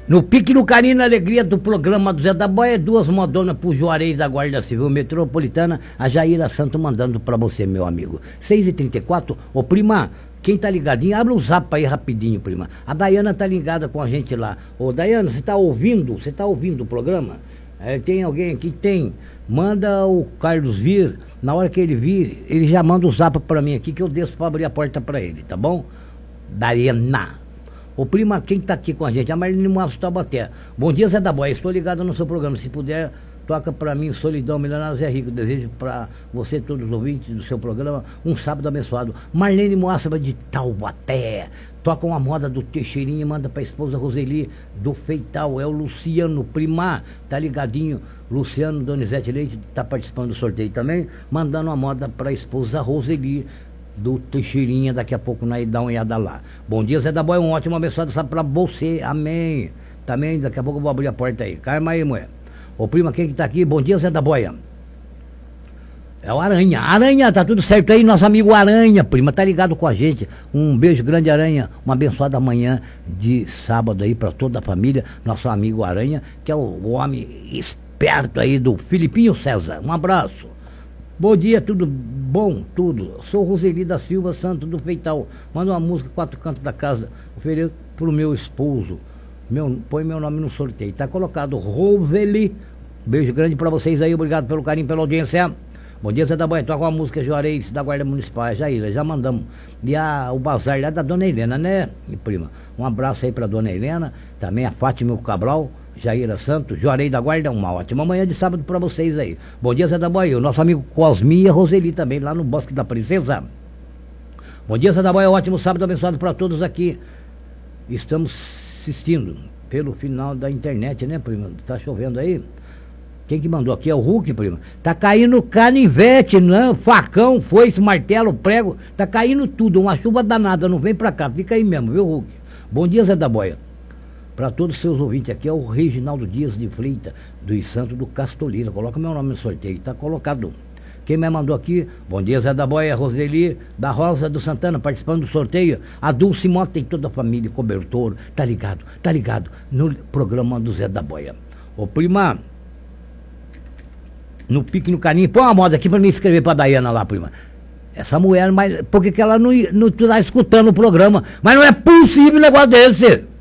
No pique, no carinho, na alegria do programa do Zé da Boia, 2 modonas pro Juarez da Guarda Civil Metropolitana, a Jaira Santo mandando pra você, meu amigo. 6h34, ô prima, quem tá ligadinho, abre um zap aí rapidinho, prima. A Daiana tá ligada com a gente lá. Ô Daiana, você tá ouvindo o programa? Tem alguém aqui? Tem. Manda o Carlos vir, na hora que ele vir, ele já manda o zap pra mim aqui, que eu desço pra abrir a porta pra ele, tá bom? Daiana. Ô prima, quem tá aqui com a gente? A Marlene Moço Taubaté. Bom dia, Zé da Boia, estou ligado no seu programa. Se puder, toca pra mim Solidão Milionário Zé Rico. Desejo pra você, todos os ouvintes do seu programa, um sábado abençoado. Marlene Moço de Taubaté. Toca uma moda do Teixeirinha e manda pra esposa Roseli do Feital. É o Luciano, prima, tá ligadinho. Luciano Donizete Leite tá participando do sorteio também, mandando uma moda pra esposa Roseli do Teixeirinha, daqui a pouco nós dá uma olhada lá. Bom dia, Zé da Boia, um ótimo abençoado sábado pra você, amém. Também, daqui a pouco eu vou abrir a porta aí. Calma aí, mulher. Ô prima, quem que tá aqui? Bom dia, Zé da Boia. É o Aranha. Aranha, tá tudo certo aí? Nosso amigo Aranha, prima, tá ligado com a gente. Um beijo grande, Aranha. Uma abençoada manhã de sábado aí pra toda a família. Nosso amigo Aranha, que é o homem esperto aí do Filipinho César. Um abraço. Bom dia, tudo bom? Tudo. Sou Roseli da Silva Santo do Feital. Manda uma música, 4 cantos da casa. Ofereço pro meu esposo. Põe meu nome no sorteio. Tá colocado Roseli. Beijo grande pra vocês aí. Obrigado pelo carinho, pela audiência. Bom dia, Zé da Boia. Toca uma música Juarez da Guarda Municipal. Já mandamos. E o bazar lá da Dona Helena, né, prima? Um abraço aí pra Dona Helena. Também a Fátima Cabral. Jaira Santos, Juarez da Guarda, uma ótima manhã de sábado pra vocês aí. Bom dia, Zé da Boia, o nosso amigo Cosmi e a Roseli também, lá no Bosque da Princesa. Bom dia, Zé da Boia, ótimo sábado abençoado pra todos aqui. Estamos assistindo pelo final da internet, né, prima? Tá chovendo aí? Quem que mandou aqui é o Hulk, prima. Tá caindo canivete, né? Facão, foice, martelo, prego, tá caindo tudo, uma chuva danada, não vem pra cá, fica aí mesmo, viu, Hulk? Bom dia, Zé da Boia. Para todos os seus ouvintes aqui, é o Reginaldo Dias de Freitas, dos Santos do Castolina. Coloca meu nome no sorteio, tá colocado. Quem me mandou aqui? Bom dia, Zé da Boia, Roseli da Rosa do Santana, participando do sorteio. A Dulce Mota e toda a família, cobertor, tá ligado no programa do Zé da Boia. Ô prima, no pique, no carinho, põe uma moda aqui pra me escrever pra Daiana lá, prima. Essa mulher, mas por que ela não tá escutando o programa? Mas não é possível um negócio desse.